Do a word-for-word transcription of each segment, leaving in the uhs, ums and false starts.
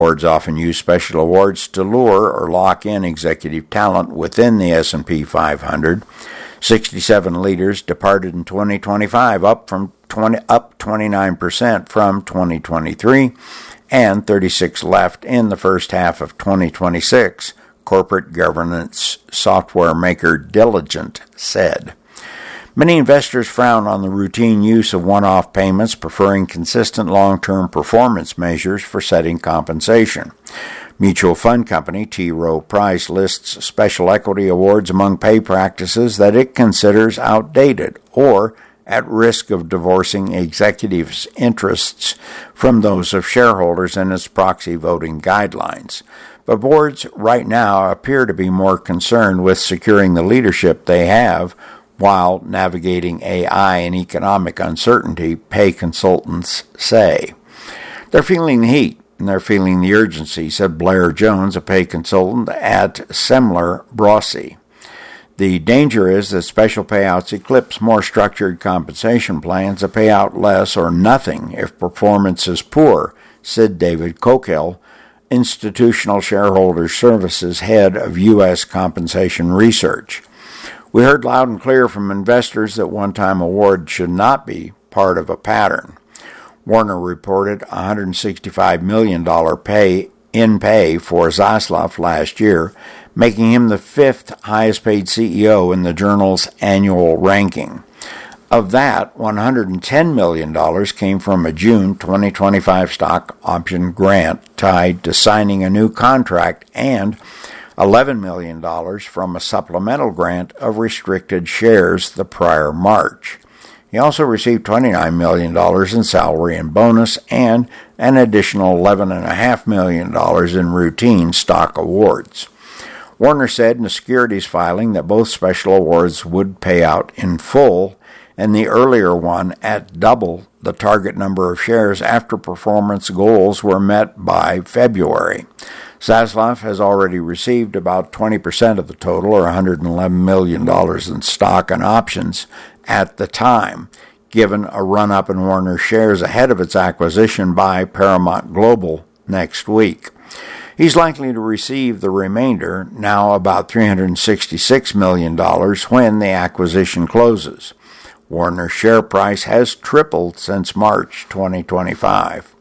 Boards often use special awards to lure or lock in executive talent within the S and P five hundred. sixty-seven leaders departed in twenty twenty-five, up from twenty up twenty-nine percent from twenty twenty-three, and thirty-six left in the first half of twenty twenty-six, corporate governance software maker Diligent said. Many investors frown on the routine use of one-off payments, preferring consistent long-term performance measures for setting compensation. Mutual fund company T. Rowe Price lists special equity awards among pay practices that it considers outdated or at risk of divorcing executives' interests from those of shareholders in its proxy voting guidelines. But boards right now appear to be more concerned with securing the leadership they have while navigating A I and economic uncertainty, pay consultants say. They're feeling the heat, and they're feeling the urgency, said Blair Jones, a pay consultant at Semler Brossy. The danger is that special payouts eclipse more structured compensation plans that pay out less or nothing if performance is poor, said David Coquel, Institutional Shareholder Services head of U S Compensation Research. We heard loud and clear from investors that one-time awards should not be part of a pattern. Warner reported one hundred sixty-five million dollars pay in pay for Zaslav last year, making him the fifth highest-paid C E O in the journal's annual ranking. Of that, one hundred ten million dollars came from a June twenty twenty-five stock option grant tied to signing a new contract and eleven million dollars from a supplemental grant of restricted shares the prior March. He also received twenty-nine million dollars in salary and bonus and an additional eleven point five million dollars in routine stock awards. Warner said in a securities filing that both special awards would pay out in full, and the earlier one at double the target number of shares after performance goals were met by February. Zaslav has already received about twenty percent of the total, or one hundred eleven million dollars in stock and options at the time, given a run-up in Warner shares ahead of its acquisition by Paramount Global next week. He's likely to receive the remainder, now about three hundred sixty-six million dollars, when the acquisition closes. Warner's share price has tripled since March twenty twenty-five.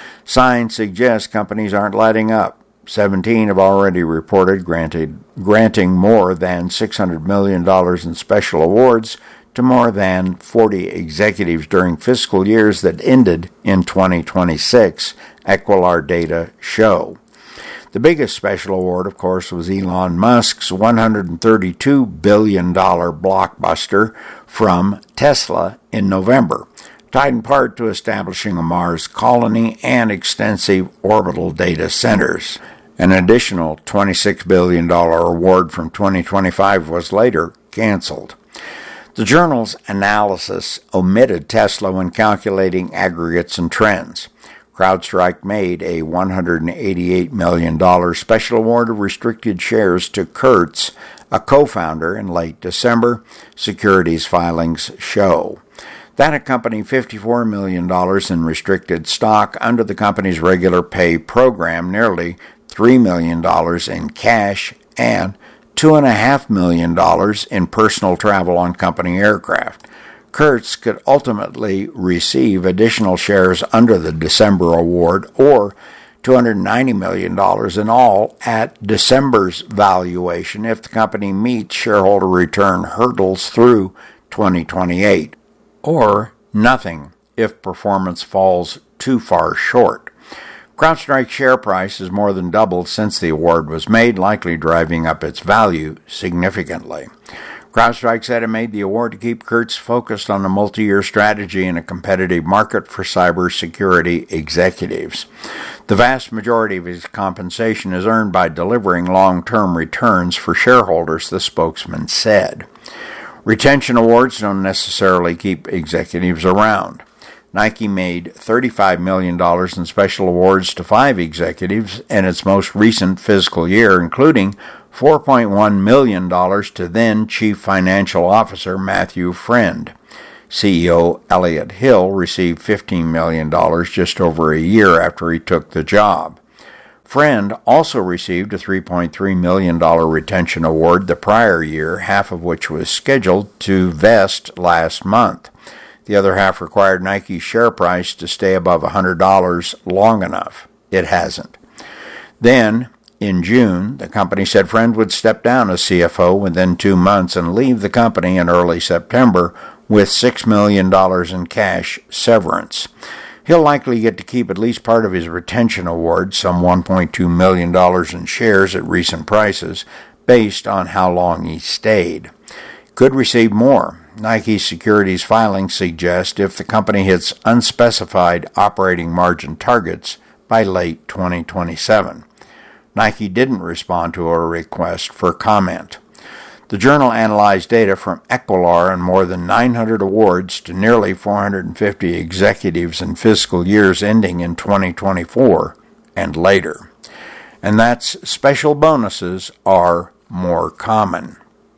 Signs suggest companies aren't letting up. seventeen have already reported granted, granting more than six hundred million dollars in special awards to more than forty executives during fiscal years that ended in twenty twenty-six, Equilar data show. The biggest special award, of course, was Elon Musk's one hundred thirty-two billion dollars blockbuster from Tesla in November, tied in part to establishing a Mars colony and extensive orbital data centers. An additional twenty-six billion dollars award from twenty twenty-five was later canceled. The journal's analysis omitted Tesla when calculating aggregates and trends. CrowdStrike made a one hundred eighty-eight million dollars special award of restricted shares to Kurtz, a co-founder, in late December, securities filings show. That accompanied fifty-four million dollars in restricted stock under the company's regular pay program, nearly three million dollars in cash, and two point five million dollars in personal travel on company aircraft. Kurtz could ultimately receive additional shares under the December award, or two hundred ninety million dollars in all at December's valuation if the company meets shareholder return hurdles through twenty twenty-eight, or nothing if performance falls too far short. CrowdStrike's share price has more than doubled since the award was made, likely driving up its value significantly. CrowdStrike said it made the award to keep Kurtz focused on a multi-year strategy in a competitive market for cybersecurity executives. The vast majority of his compensation is earned by delivering long-term returns for shareholders, the spokesman said. Retention awards don't necessarily keep executives around. Nike made thirty-five million dollars in special awards to five executives in its most recent fiscal year, including four point one million dollars to then Chief Financial Officer Matthew Friend. C E O Elliott Hill received fifteen million dollars just over a year after he took the job. Friend also received a three point three million dollars retention award the prior year, half of which was scheduled to vest last month. The other half required Nike's share price to stay above one hundred dollars long enough. It hasn't. Then, in June, the company said Friend would step down as C F O within two months and leave the company in early September with six million dollars in cash severance. He'll likely get to keep at least part of his retention award, some one point two million dollars in shares at recent prices, based on how long he stayed. Could receive more. Nike's securities filings suggest if the company hits unspecified operating margin targets by late twenty twenty-seven. Nike didn't respond to a request for comment. The journal analyzed data from Equilar and more than nine hundred awards to nearly four hundred fifty executives in fiscal years ending in twenty twenty-four and later. And that's special bonuses are more common.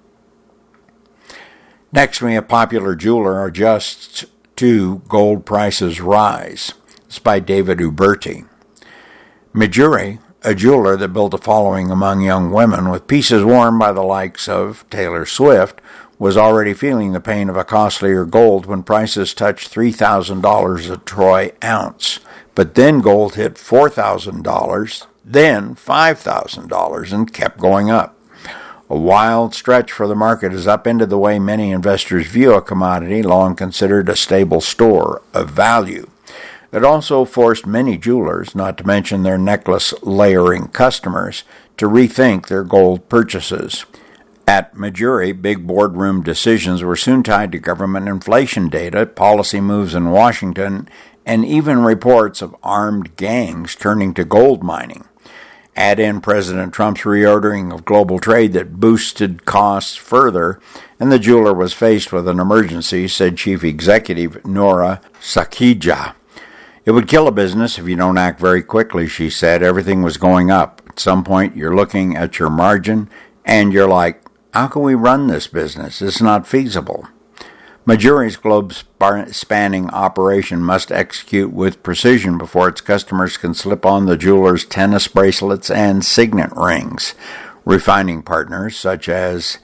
Next, we have popular jeweler adjusts to gold prices rise. It's by David Uberti. Mejuri, a jeweler that built a following among young women with pieces worn by the likes of Taylor Swift, was already feeling the pain of a costlier gold when prices touched three thousand dollars a troy ounce. But then gold hit four thousand dollars, then five thousand dollars, and kept going up. A wild stretch for the market is upended the way many investors view a commodity long considered a stable store of value. It also forced many jewelers, not to mention their necklace-layering customers, to rethink their gold purchases. At Mejuri, big boardroom decisions were soon tied to government inflation data, policy moves in Washington, and even reports of armed gangs turning to gold mining. Add in President Trump's reordering of global trade that boosted costs further, and the jeweler was faced with an emergency, said Chief Executive Nora Sakhija. It would kill a business if you don't act very quickly, she said. Everything was going up. At some point, you're looking at your margin, and you're like, how can we run this business? It's not feasible. Mejuri's globe-spanning operation must execute with precision before its customers can slip on the jeweler's tennis bracelets and signet rings. Refining partners such as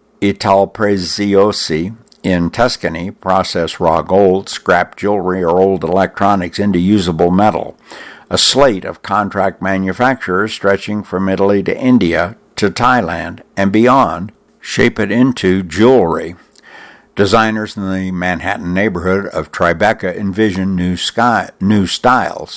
Italpreziosi in Tuscany process raw gold, scrap jewelry, or old electronics into usable metal. A slate of contract manufacturers stretching from Italy to India to Thailand and beyond shape it into jewelry. Designers in the Manhattan neighborhood of Tribeca envision new, sky, new styles.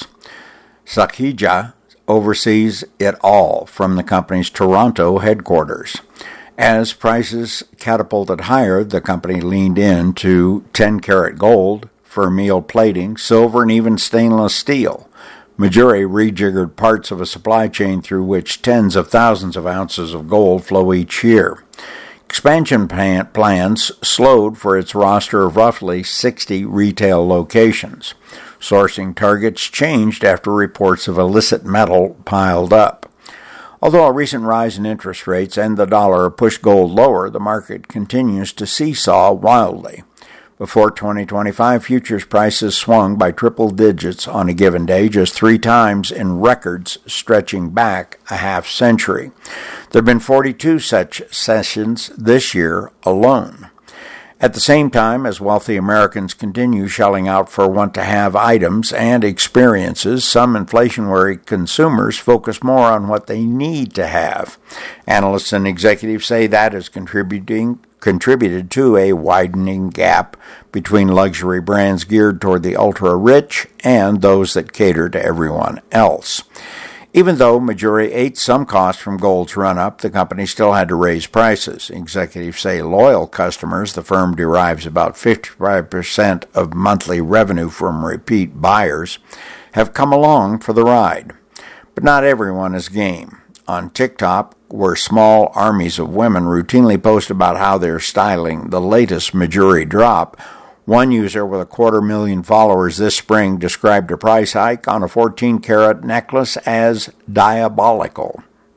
Sakhija oversees it all from the company's Toronto headquarters. As prices catapulted higher, the company leaned into ten-karat gold, vermeil plating, silver, and even stainless steel. Mejuri rejiggered parts of a supply chain through which tens of thousands of ounces of gold flow each year. Expansion plans slowed for its roster of roughly sixty retail locations. Sourcing targets changed after reports of illicit metal piled up. Although a recent rise in interest rates and the dollar pushed gold lower, the market continues to seesaw wildly. Before twenty twenty-five, futures prices swung by triple digits on a given day, just three times in records stretching back a half century. There have been forty-two such sessions this year alone. At the same time, as wealthy Americans continue shelling out for want-to-have items and experiences, some inflation-wary consumers focus more on what they need to have. Analysts and executives say that is contributing contributed to a widening gap between luxury brands geared toward the ultra-rich and those that cater to everyone else. Even though Mejuri ate some cost from gold's run-up, the company still had to raise prices. Executives say loyal customers, the firm derives about fifty-five percent of monthly revenue from repeat buyers, have come along for the ride. But not everyone is game. On TikTok, where small armies of women routinely post about how they're styling the latest Mejuri drop, one user with a quarter million followers this spring described a price hike on a fourteen-karat necklace as diabolical.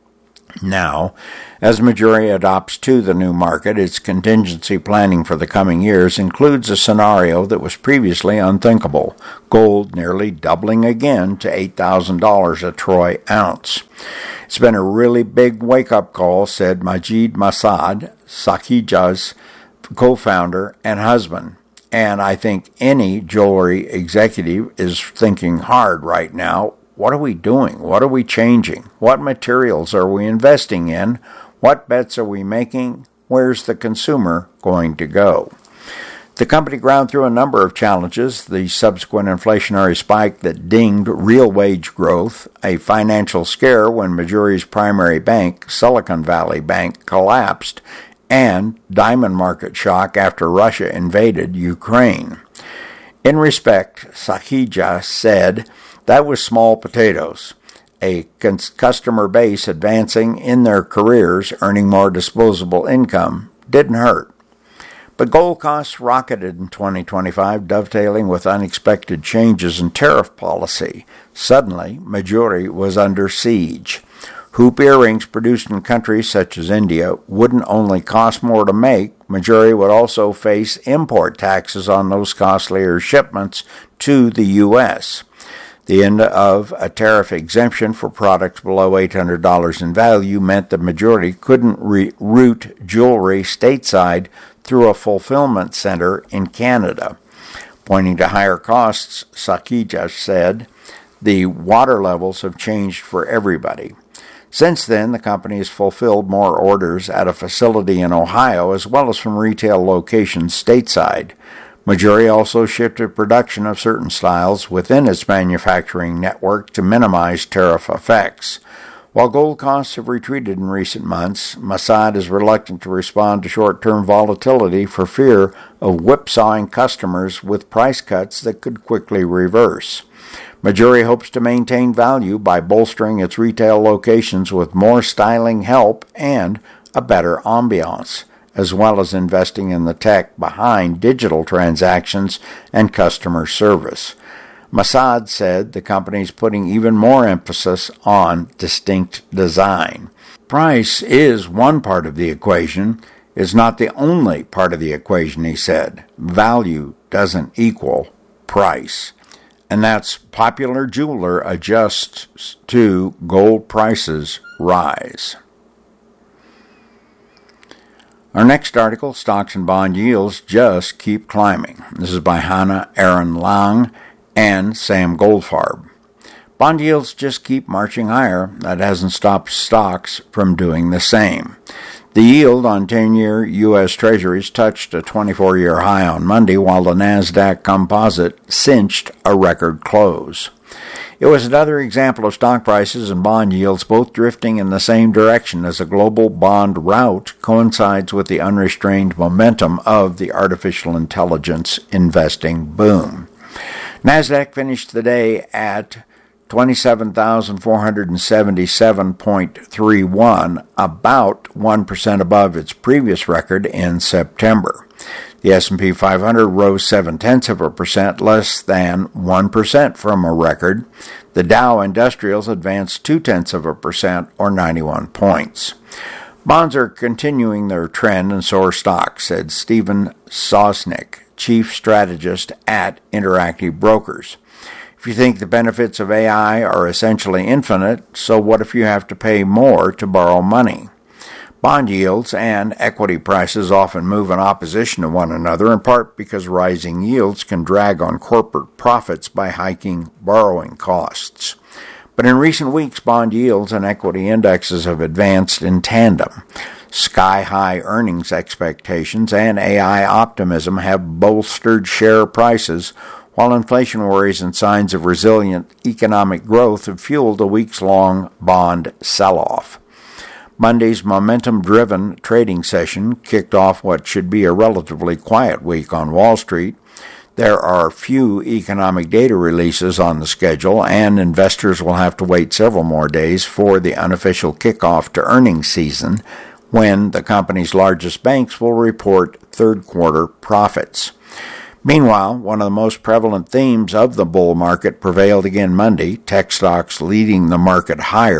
Now, as Mejuri adopts to the new market, its contingency planning for the coming years includes a scenario that was previously unthinkable, gold nearly doubling again to eight thousand dollars a troy ounce. It's been a really big wake-up call, said Majid Masad, Sakija's co-founder and husband. And I think any jewelry executive is thinking hard right now. What are we doing? What are we changing? What materials are we investing in? What bets are we making? Where's the consumer going to go? The company ground through a number of challenges, the subsequent inflationary spike that dinged real wage growth, a financial scare when Mejuri's primary bank, Silicon Valley Bank, collapsed, and diamond market shock after Russia invaded Ukraine. In respect, Sakija said, that was small potatoes. A customer base advancing in their careers, earning more disposable income, didn't hurt. But gold costs rocketed in twenty twenty-five, dovetailing with unexpected changes in tariff policy. Suddenly, Mejuri was under siege. Hoop earrings produced in countries such as India wouldn't only cost more to make, Mejuri would also face import taxes on those costlier shipments to the U S The end of a tariff exemption for products below eight hundred dollars in value meant the Mejuri couldn't re- route jewelry stateside through a fulfillment center in Canada. Pointing to higher costs, Sakija said, the water levels have changed for everybody. Since then, the company has fulfilled more orders at a facility in Ohio as well as from retail locations stateside. Mejuri also shifted production of certain styles within its manufacturing network to minimize tariff effects. While gold costs have retreated in recent months, Masad is reluctant to respond to short-term volatility for fear of whipsawing customers with price cuts that could quickly reverse. Mejuri hopes to maintain value by bolstering its retail locations with more styling help and a better ambiance, as well as investing in the tech behind digital transactions and customer service. Masad said the company is putting even more emphasis on distinct design. Price is one part of the equation. It's not the only part of the equation, he said. Value doesn't equal price. And that's Popular Jeweler adjusts to gold prices rise. Our next article, Stocks and Bond Yields Just Keep Climbing. This is by Hannah Aaron Lang and Sam Goldfarb. Bond yields just keep marching higher. That hasn't stopped stocks from doing the same. The yield on ten-year U S Treasuries touched a twenty-four-year high on Monday, while the NASDAQ Composite cinched a record close. It was another example of stock prices and bond yields both drifting in the same direction as a global bond rout coincides with the unrestrained momentum of the artificial intelligence investing boom. NASDAQ finished the day at twenty-seven thousand four hundred seventy-seven point three one, about one percent above its previous record in September. The S and P five hundred rose seven-tenths of a percent, less than one percent from a record. The Dow Industrials advanced two-tenths of a percent, or ninety-one points. Bonds are continuing their trend, and so are stocks, said Stephen Sosnick, chief strategist at Interactive Brokers. If you think the benefits of A I are essentially infinite, so what if you have to pay more to borrow money? Bond yields and equity prices often move in opposition to one another, in part because rising yields can drag on corporate profits by hiking borrowing costs. But in recent weeks, bond yields and equity indexes have advanced in tandem. Sky-high earnings expectations and A I optimism have bolstered share prices, while inflation worries and signs of resilient economic growth have fueled a weeks-long bond sell-off. Monday's momentum-driven trading session kicked off what should be a relatively quiet week on Wall Street. There are few economic data releases on the schedule, and investors will have to wait several more days for the unofficial kickoff to earnings season, when the company's largest banks will report third-quarter profits. Meanwhile, one of the most prevalent themes of the bull market prevailed again Monday, tech stocks leading the market higher,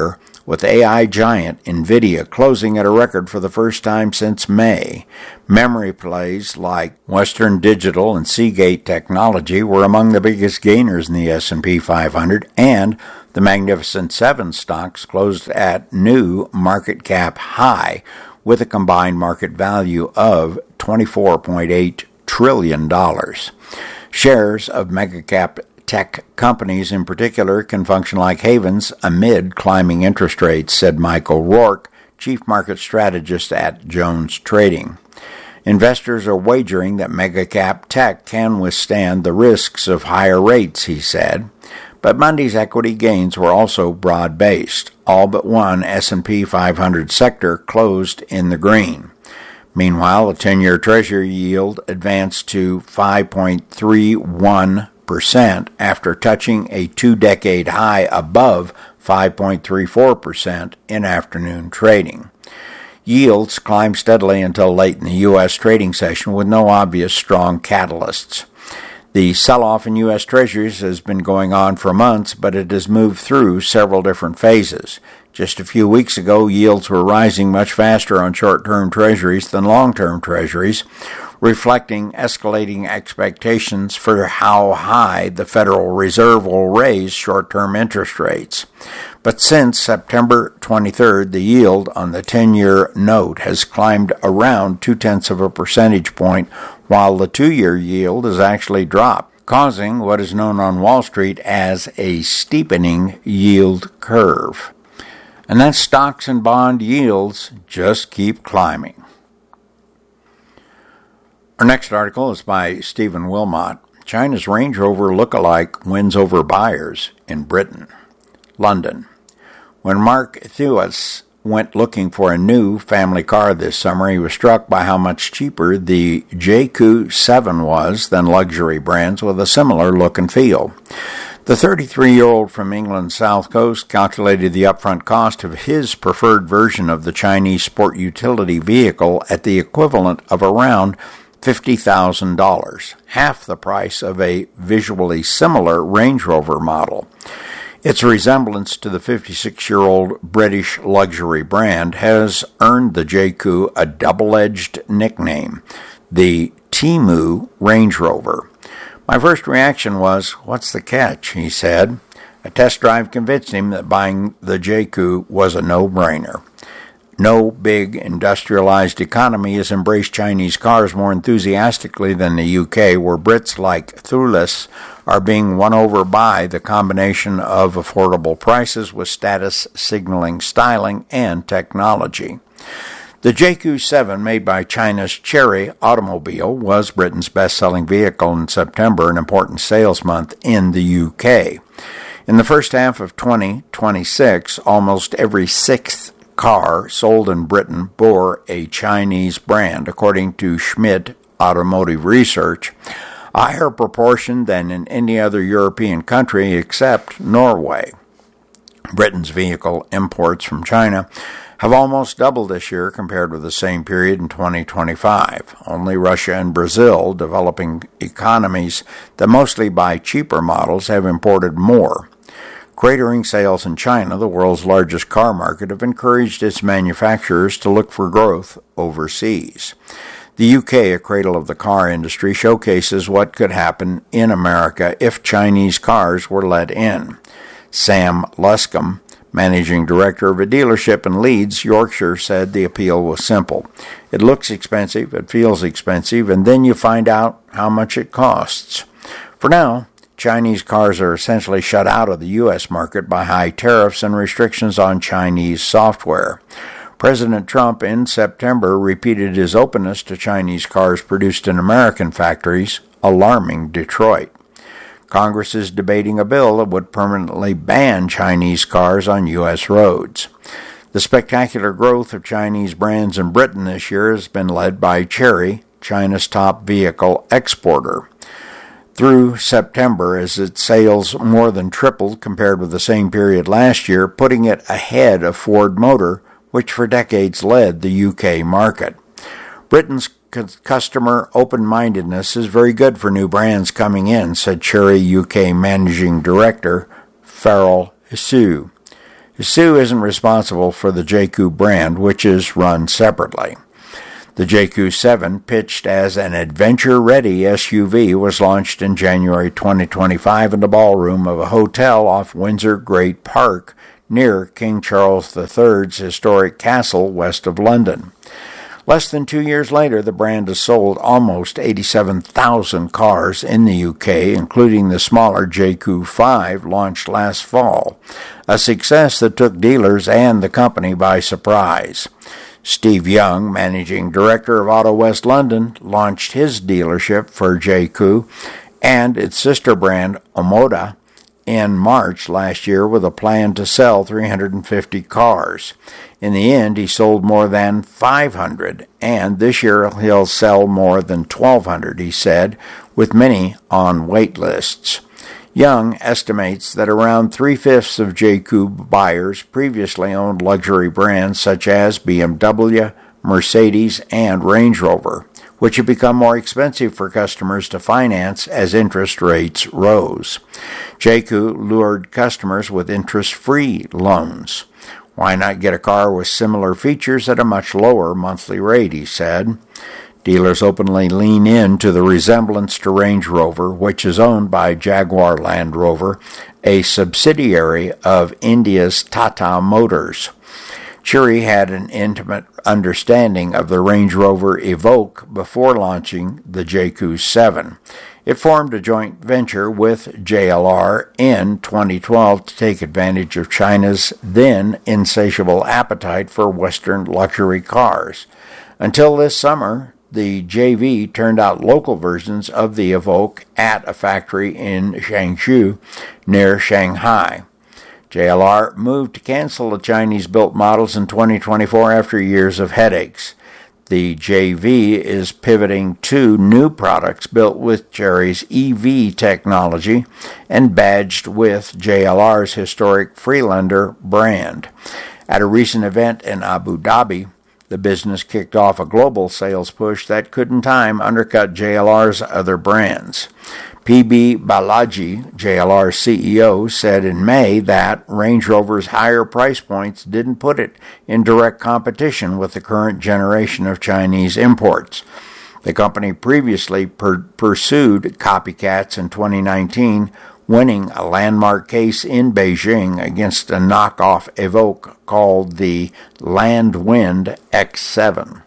with A I giant NVIDIA closing at a record for the first time since May. Memory plays like Western Digital and Seagate Technology were among the biggest gainers in the S and P five hundred, and the Magnificent Seven stocks closed at new market cap high with a combined market value of twenty-four point eight trillion dollars. Shares of mega-cap tech companies in particular can function like havens amid climbing interest rates, said Michael Rourke, chief market strategist at Jones Trading. Investors are wagering that mega-cap tech can withstand the risks of higher rates, he said. But Monday's equity gains were also broad-based. All but one S and P five hundred sector closed in the green. Meanwhile, the ten-year Treasury yield advanced to five point three one percent after touching a two-decade high above five point three four percent in afternoon trading. Yields climbed steadily until late in the U S trading session with no obvious strong catalysts. The sell-off in U S Treasuries has been going on for months, but it has moved through several different phases. Just a few weeks ago, yields were rising much faster on short-term Treasuries than long-term Treasuries, reflecting escalating expectations for how high the Federal Reserve will raise short-term interest rates. But since September twenty-third, the yield on the ten-year note has climbed around two-tenths of a percentage point, while the two-year yield has actually dropped, causing what is known on Wall Street as a steepening yield curve. And that stocks and bond yields just keep climbing. Our next article is by Stephen Wilmot. China's Range Rover lookalike wins over buyers in Britain. London. When Mark Theus went looking for a new family car this summer, he was struck by how much cheaper the J Q seven was than luxury brands with a similar look and feel. The thirty-three-year-old from England's south coast calculated the upfront cost of his preferred version of the Chinese sport utility vehicle at the equivalent of around fifty thousand dollars, half the price of a visually similar Range Rover model. Its resemblance to the fifty-six-year-old British luxury brand has earned the J Q a double-edged nickname, the Temu Range Rover. My first reaction was, "What's the catch?" he said. A test drive convinced him that buying the J Q was a no-brainer. No big industrialized economy has embraced Chinese cars more enthusiastically than the U K, where Brits like Thulis are being won over by the combination of affordable prices with status signaling styling and technology. The J Q seven, made by China's Chery Automobile, was Britain's best-selling vehicle in September, an important sales month in the U K. In the first half of twenty twenty-six, almost every sixth car sold in Britain bore a Chinese brand, according to Schmidt Automotive Research, a higher proportion than in any other European country except Norway. Britain's vehicle imports from China have almost doubled this year compared with the same period in twenty twenty-five. Only Russia and Brazil, developing economies that mostly buy cheaper models, have imported more. Cratering sales in China, the world's largest car market, have encouraged its manufacturers to look for growth overseas. The U K, a cradle of the car industry, showcases what could happen in America if Chinese cars were let in. Sam Luscombe, managing director of a dealership in Leeds, Yorkshire, said the appeal was simple. It looks expensive, it feels expensive, and then you find out how much it costs. For now, Chinese cars are essentially shut out of the U S market by high tariffs and restrictions on Chinese software. President Trump in September repeated his openness to Chinese cars produced in American factories, alarming Detroit. Congress is debating a bill that would permanently ban Chinese cars on U S roads. The spectacular growth of Chinese brands in Britain this year has been led by Chery, China's top vehicle exporter. Through September, as its sales more than tripled compared with the same period last year, putting it ahead of Ford Motor, which for decades led the U K market. Britain's customer open-mindedness is very good for new brands coming in, said Chery U K Managing Director Farrell Hsu. Isuzu isn't responsible for the J Q brand, which is run separately. The J Q seven, pitched as an adventure-ready S U V, was launched in January twenty twenty-five in the ballroom of a hotel off Windsor Great Park near King Charles the Third's historic castle west of London. Less than two years later, the brand has sold almost eighty-seven thousand cars in the U K, including the smaller J Q five launched last fall, a success that took dealers and the company by surprise. Steve Young, managing director of Auto West London, launched his dealership for J Q and its sister brand Omoda in March last year with a plan to sell three hundred fifty cars. In the end, he sold more than five hundred, and this year he'll sell more than twelve hundred, he said, with many on wait lists. Young estimates that around three-fifths of J Q buyers previously owned luxury brands such as B M W, Mercedes, and Range Rover, which have become more expensive for customers to finance as interest rates rose. J Q lured customers with interest-free loans. Why not get a car with similar features at a much lower monthly rate, he said. Dealers openly lean into the resemblance to Range Rover, which is owned by Jaguar Land Rover, a subsidiary of India's Tata Motors. Chery had an intimate understanding of the Range Rover Evoque before launching the J Q seven. It formed a joint venture with J L R in twenty twelve to take advantage of China's then insatiable appetite for Western luxury cars. Until this summer, the J V turned out local versions of the Evoque at a factory in Changshu near Shanghai. J L R moved to cancel the Chinese-built models in twenty twenty-four after years of headaches. The J V is pivoting to new products built with Chery's E V technology and badged with J L R's historic Freelander brand. At a recent event in Abu Dhabi, the business kicked off a global sales push that could in time undercut J L R's other brands. P B Balaji, J L R's C E O, said in May that Range Rover's higher price points didn't put it in direct competition with the current generation of Chinese imports. The company previously per- pursued copycats in twenty nineteen, winning a landmark case in Beijing against a knockoff Evoque called the Landwind X seven.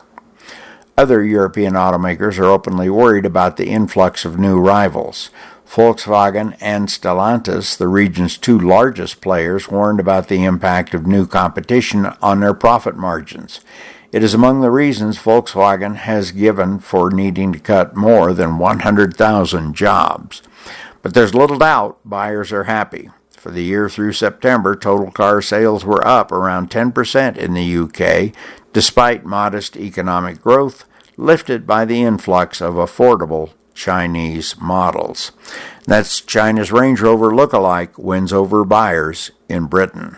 Other European automakers are openly worried about the influx of new rivals. Volkswagen and Stellantis, the region's two largest players, warned about the impact of new competition on their profit margins. It is among the reasons Volkswagen has given for needing to cut more than one hundred thousand jobs. But there's little doubt buyers are happy. For the year through September, total car sales were up around ten percent in the U K, despite modest economic growth, lifted by the influx of affordable Chinese models. That's China's Range Rover lookalike wins over buyers in Britain.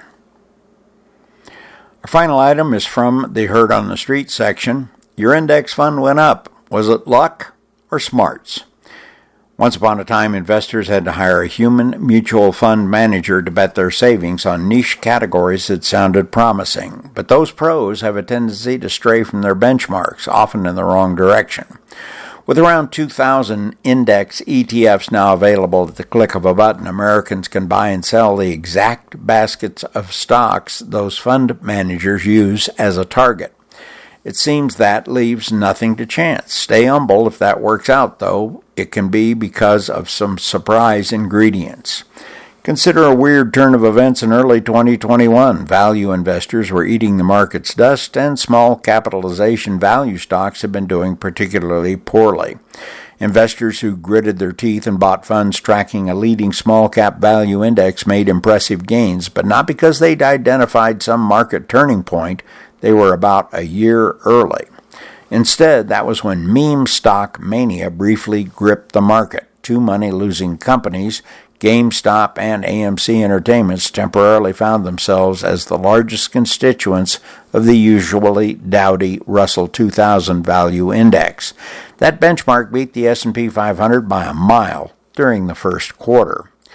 Our final item is from the Heard on the Street section. Your index fund went up. Was it luck or smarts? Once upon a time, investors had to hire a human mutual fund manager to bet their savings on niche categories that sounded promising. But those pros have a tendency to stray from their benchmarks, often in the wrong direction. With around two thousand index E T Fs now available at the click of a button, Americans can buy and sell the exact baskets of stocks those fund managers use as a target. It seems that leaves nothing to chance. Stay humble if that works out, though. It can be because of some surprise ingredients. Consider a weird turn of events in early twenty twenty-one. Value investors were eating the market's dust, and small capitalization value stocks have been doing particularly poorly. Investors who gritted their teeth and bought funds tracking a leading small-cap value index made impressive gains, but not because they'd identified some market turning point. They were about a year early. Instead, that was when meme stock mania briefly gripped the market. Two money-losing companies, GameStop and A M C Entertainments, temporarily found themselves as the largest constituents of the usually dowdy Russell two thousand value index. That benchmark beat the S and P five hundred by a mile during the first quarter.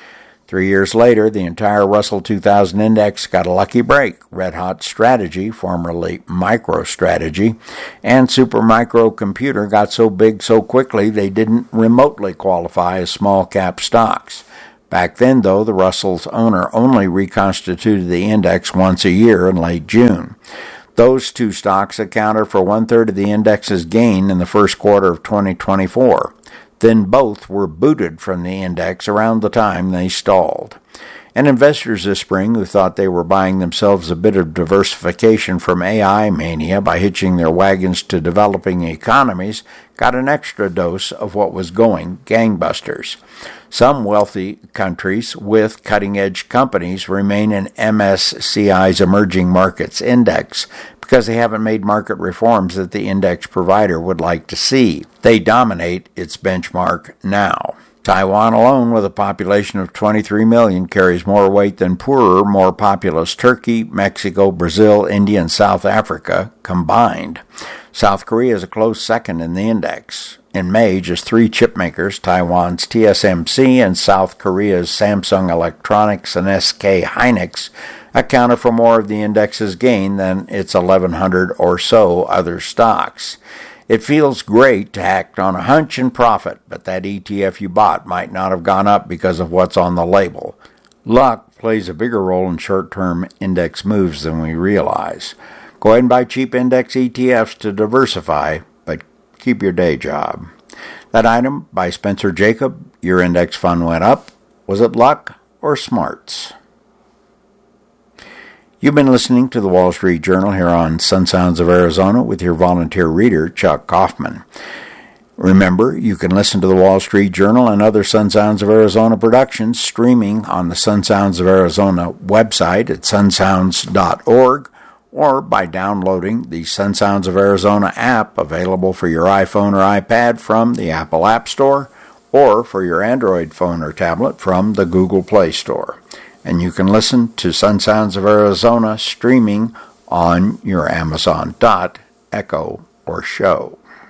Three years later, the entire Russell two thousand index got a lucky break. Red Hot Strategy, formerly MicroStrategy, and Supermicro Computer got so big so quickly they didn't remotely qualify as small-cap stocks. Back then, though, the Russell's owner only reconstituted the index once a year in late June. Those two stocks accounted for one-third of the index's gain in the first quarter of twenty twenty-four. Then both were booted from the index around the time they stalled. And investors this spring who thought they were buying themselves a bit of diversification from A I mania by hitching their wagons to developing economies got an extra dose of what was going gangbusters. Some wealthy countries with cutting-edge companies remain in M S C I's Emerging Markets Index because they haven't made market reforms that the index provider would like to see. They dominate its benchmark now. Taiwan alone, with a population of twenty-three million, carries more weight than poorer, more populous Turkey, Mexico, Brazil, India, and South Africa combined. South Korea is a close second in the index. In May, just three chipmakers, Taiwan's T S M C and South Korea's Samsung Electronics and S K Hynix, accounted for more of the index's gain than its eleven hundred or so other stocks. It feels great to act on a hunch and profit, but that E T F you bought might not have gone up because of what's on the label. Luck plays a bigger role in short-term index moves than we realize. Go ahead and buy cheap index E T Fs to diversify, but keep your day job. That item by Spencer Jacob, your index fund went up. Was it luck or smarts? You've been listening to the Wall Street Journal here on Sun Sounds of Arizona with your volunteer reader, Chuck Kaufman. Remember, you can listen to the Wall Street Journal and other Sun Sounds of Arizona productions streaming on the Sun Sounds of Arizona website at sun sounds dot org or by downloading the Sun Sounds of Arizona app available for your iPhone or iPad from the Apple App Store or for your Android phone or tablet from the Google Play Store. And you can listen to Sun Sounds of Arizona streaming on your Amazon Dot, Echo, or Show.